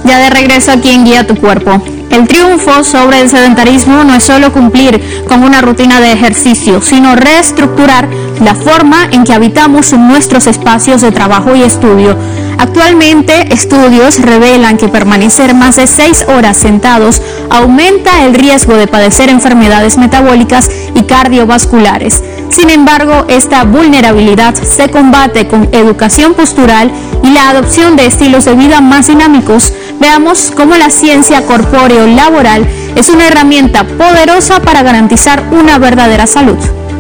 Ya de regreso aquí en Guía tu Cuerpo. El triunfo sobre el sedentarismo no es solo cumplir con una rutina de ejercicio, sino reestructurar la forma en que habitamos nuestros espacios de trabajo y estudio. Actualmente, estudios revelan que permanecer más de 6 horas sentados aumenta el riesgo de padecer enfermedades metabólicas y cardiovasculares. Sin embargo, esta vulnerabilidad se combate con educación postural y la adopción de estilos de vida más dinámicos. Veamos cómo la ciencia corpóreo-laboral es una herramienta poderosa para garantizar una verdadera salud.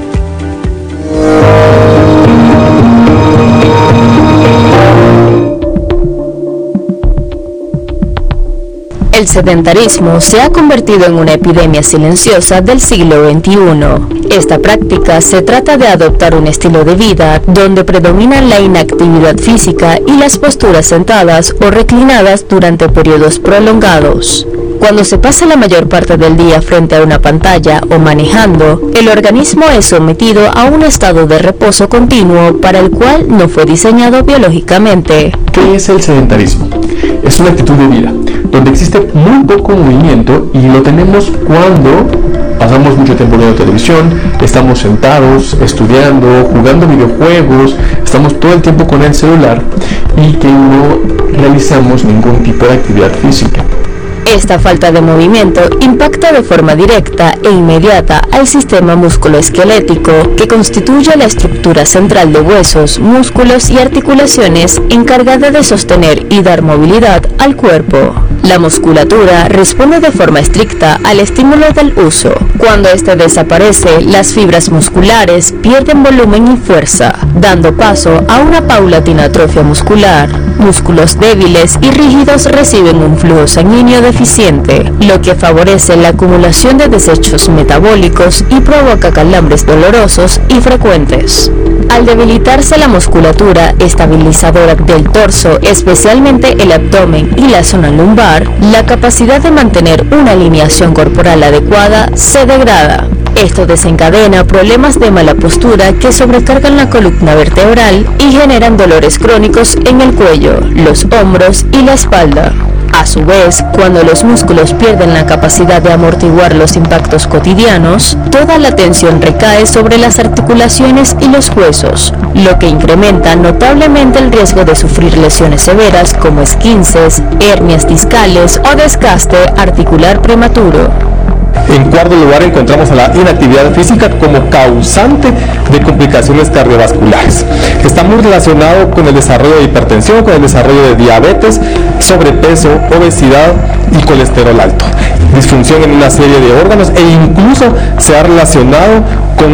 El sedentarismo se ha convertido en una epidemia silenciosa del siglo XXI. Esta práctica se trata de adoptar un estilo de vida donde predominan la inactividad física y las posturas sentadas o reclinadas durante periodos prolongados. Cuando se pasa la mayor parte del día frente a una pantalla o manejando, el organismo es sometido a un estado de reposo continuo para el cual no fue diseñado biológicamente. ¿Qué es el sedentarismo? Es una actitud de vida donde existe muy poco movimiento y lo tenemos cuando pasamos mucho tiempo viendo televisión, estamos sentados, estudiando, jugando videojuegos, estamos todo el tiempo con el celular y que no realizamos ningún tipo de actividad física. Esta falta de movimiento impacta de forma directa e inmediata al sistema musculoesquelético, que constituye la estructura central de huesos, músculos y articulaciones encargada de sostener y dar movilidad al cuerpo. La musculatura responde de forma estricta al estímulo del uso. Cuando este desaparece, las fibras musculares pierden volumen y fuerza, dando paso a una paulatina atrofia muscular. Músculos débiles y rígidos reciben un flujo sanguíneo deficiente, lo que favorece la acumulación de desechos metabólicos y provoca calambres dolorosos y frecuentes. Al debilitarse la musculatura estabilizadora del torso, especialmente el abdomen y la zona lumbar, la capacidad de mantener una alineación corporal adecuada se degrada. Esto desencadena problemas de mala postura que sobrecargan la columna vertebral y generan dolores crónicos en el cuello, los hombros y la espalda. A su vez, cuando los músculos pierden la capacidad de amortiguar los impactos cotidianos, toda la tensión recae sobre las articulaciones y los huesos, lo que incrementa notablemente el riesgo de sufrir lesiones severas como esguinces, hernias discales o desgaste articular prematuro. En cuarto lugar, encontramos a la inactividad física como causante de complicaciones cardiovasculares. Está muy relacionado con el desarrollo de hipertensión, con el desarrollo de diabetes, sobrepeso, obesidad y colesterol alto, disfunción en una serie de órganos e incluso se ha relacionado con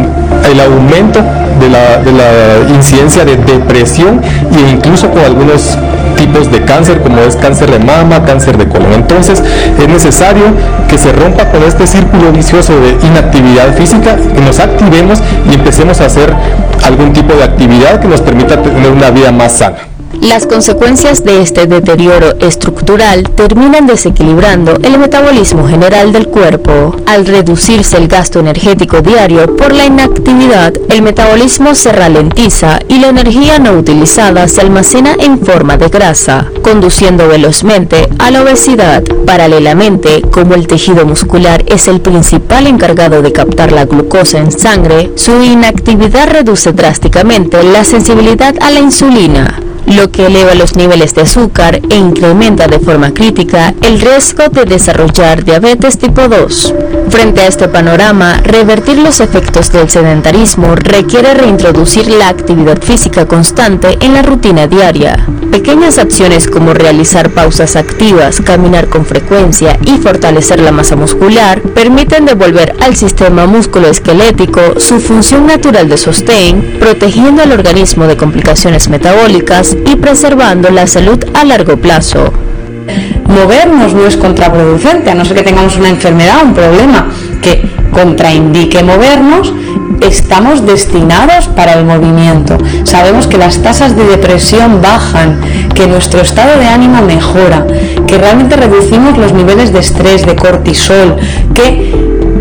el aumento de la incidencia de depresión e incluso con algunos tipos de cáncer, como es cáncer de mama, cáncer de colon. Entonces es necesario que se rompa con este círculo vicioso de inactividad física, que nos activemos y empecemos a hacer algún tipo de actividad que nos permita tener una vida más sana. Las consecuencias de este deterioro estructural terminan desequilibrando el metabolismo general del cuerpo. Al reducirse el gasto energético diario por la inactividad, el metabolismo se ralentiza y la energía no utilizada se almacena en forma de grasa, conduciendo velozmente a la obesidad. Paralelamente, como el tejido muscular es el principal encargado de captar la glucosa en sangre, su inactividad reduce drásticamente la sensibilidad a la insulina, lo que eleva los niveles de azúcar e incrementa de forma crítica el riesgo de desarrollar diabetes tipo 2. Frente a este panorama, revertir los efectos del sedentarismo requiere reintroducir la actividad física constante en la rutina diaria. Pequeñas acciones como realizar pausas activas, caminar con frecuencia y fortalecer la masa muscular permiten devolver al sistema musculoesquelético su función natural de sostén, protegiendo al organismo de complicaciones metabólicas y preservando la salud a largo plazo. Movernos no es contraproducente, a no ser que tengamos una enfermedad, un problema que contraindique movernos. Estamos destinados para el movimiento. Sabemos que las tasas de depresión bajan, que nuestro estado de ánimo mejora, que realmente reducimos los niveles de estrés, de cortisol, que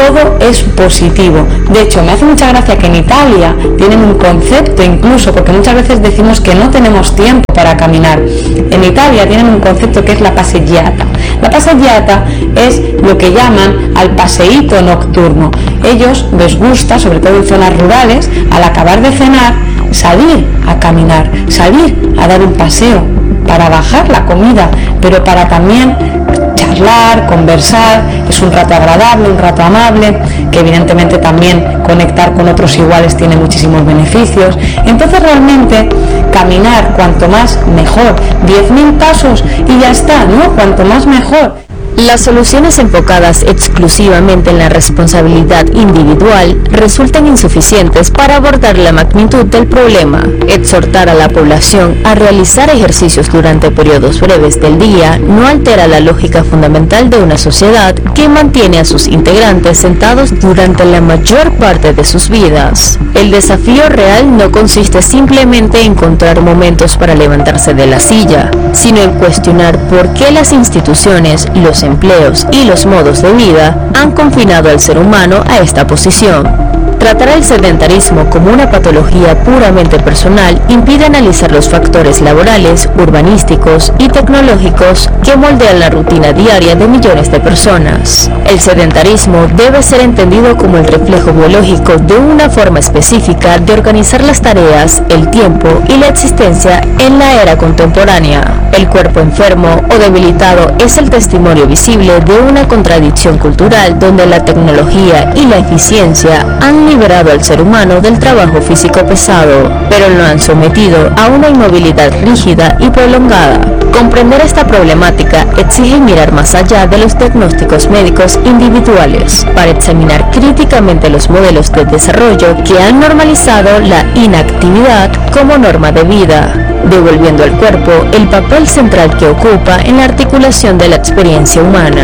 todo es positivo. De hecho, me hace mucha gracia que en Italia tienen un concepto incluso, porque muchas veces decimos que no tenemos tiempo para caminar. En Italia tienen un concepto que es la passeggiata. La passeggiata es lo que llaman al paseíto nocturno. Ellos les gusta, sobre todo en zonas rurales, al acabar de cenar, salir a caminar, salir a dar un paseo, para bajar la comida, pero para también charlar, conversar. Es un rato agradable, un rato amable, que evidentemente también conectar con otros iguales tiene muchísimos beneficios. Entonces realmente caminar cuanto más mejor, 10.000 pasos y ya está, ¿no? Cuanto más mejor. Las soluciones enfocadas exclusivamente en la responsabilidad individual resultan insuficientes para abordar la magnitud del problema. Exhortar a la población a realizar ejercicios durante periodos breves del día no altera la lógica fundamental de una sociedad que mantiene a sus integrantes sentados durante la mayor parte de sus vidas. El desafío real no consiste simplemente en encontrar momentos para levantarse de la silla, sino en cuestionar por qué las instituciones, los empleos y los modos de vida han confinado al ser humano a esta posición. Tratar el sedentarismo como una patología puramente personal impide analizar los factores laborales, urbanísticos y tecnológicos que moldean la rutina diaria de millones de personas. El sedentarismo debe ser entendido como el reflejo biológico de una forma específica de organizar las tareas, el tiempo y la existencia en la era contemporánea. El cuerpo enfermo o debilitado es el testimonio visible de una contradicción cultural donde la tecnología y la eficiencia han liberado al ser humano del trabajo físico pesado, pero lo han sometido a una inmovilidad rígida y prolongada. Comprender esta problemática exige mirar más allá de los diagnósticos médicos individuales para examinar críticamente los modelos de desarrollo que han normalizado la inactividad como norma de vida, devolviendo al cuerpo el papel central que ocupa en la articulación de la experiencia humana.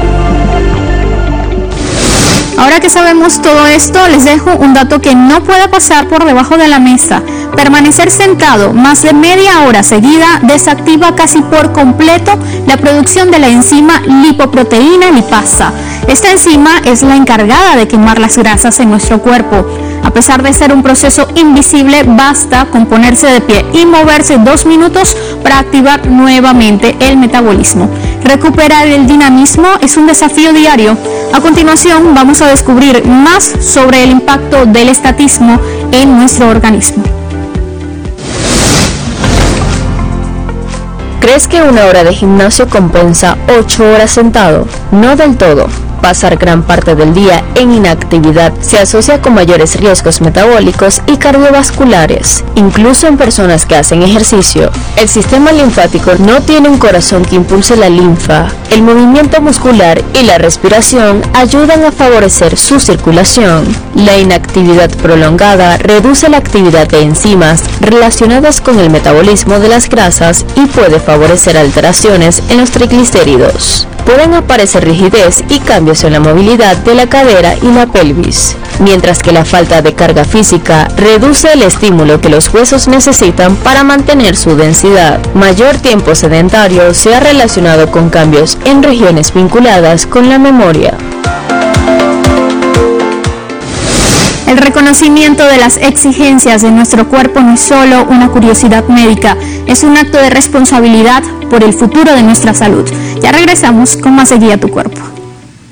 Ahora que sabemos todo esto, les dejo un dato que no puede pasar por debajo de la mesa. Permanecer sentado más de media hora seguida desactiva casi por completo la producción de la enzima lipoproteína lipasa. Esta enzima es la encargada de quemar las grasas en nuestro cuerpo. A pesar de ser un proceso invisible, basta con ponerse de pie y moverse 2 minutos para activar nuevamente el metabolismo. Recuperar el dinamismo es un desafío diario. A continuación, vamos a descubrir más sobre el impacto del estatismo en nuestro organismo. ¿Crees que una hora de gimnasio compensa 8 horas sentado? No del todo. Pasar gran parte del día en inactividad se asocia con mayores riesgos metabólicos y cardiovasculares, incluso en personas que hacen ejercicio. El sistema linfático no tiene un corazón que impulse la linfa. El movimiento muscular y la respiración ayudan a favorecer su circulación. La inactividad prolongada reduce la actividad de enzimas relacionadas con el metabolismo de las grasas y puede favorecer alteraciones en los triglicéridos. Pueden aparecer rigidez y cambios en la movilidad de la cadera y la pelvis, mientras que la falta de carga física reduce el estímulo que los huesos necesitan para mantener su densidad. Mayor tiempo sedentario se ha relacionado con cambios en regiones vinculadas con la memoria. El reconocimiento de las exigencias de nuestro cuerpo no es solo una curiosidad médica, es un acto de responsabilidad por el futuro de nuestra salud. Ya regresamos con más de Guía Tu Cuerpo.